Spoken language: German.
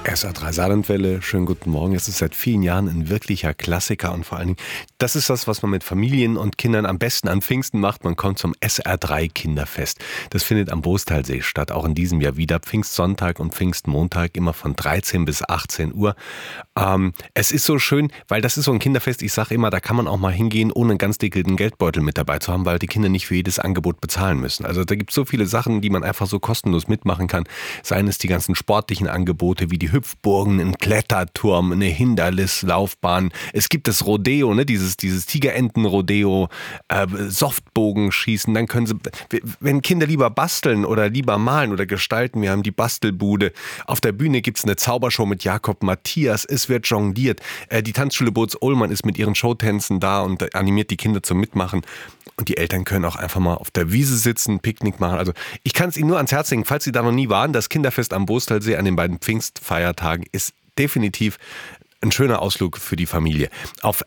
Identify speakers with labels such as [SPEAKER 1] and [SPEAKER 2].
[SPEAKER 1] SR3 Saarlandwelle, schönen guten Morgen. Es ist seit vielen Jahren ein wirklicher Klassiker und vor allen Dingen, das ist das, was man mit Familien und Kindern am besten an Pfingsten macht. Man kommt zum SR3 Kinderfest. Das findet am Bostalsee statt, auch in diesem Jahr wieder. Pfingstsonntag und Pfingstmontag immer von 13 bis 18 Uhr. Es ist so schön, weil das ist so ein Kinderfest, ich sage immer, da kann man auch mal hingehen, ohne einen ganz dicken Geldbeutel mit dabei zu haben, weil die Kinder nicht für jedes Angebot bezahlen müssen. Also da gibt es so viele Sachen, die man einfach so kostenlos mitmachen kann. Seien es die ganzen sportlichen Angebote wie die Hüpfburgen, ein Kletterturm, eine Hindernislaufbahn. Es gibt das Rodeo, ne? dieses Tigerenten-Rodeo, Softbogenschießen. Dann können sie, wenn Kinder lieber basteln oder lieber malen oder gestalten, wir haben die Bastelbude. Auf der Bühne gibt's eine Zaubershow mit Jakob Matthias. Es wird jongliert. Die Tanzschule Boz-Ullmann ist mit ihren Showtänzen da und animiert die Kinder zum Mitmachen. Und die Eltern können auch einfach mal auf der Wiese sitzen, Picknick machen. Also ich kann es Ihnen nur ans Herz legen, falls Sie da noch nie waren, das Kinderfest am Bostalsee an den beiden Pfingstfeiertagen ist definitiv ein schöner Ausflug für die Familie. Auf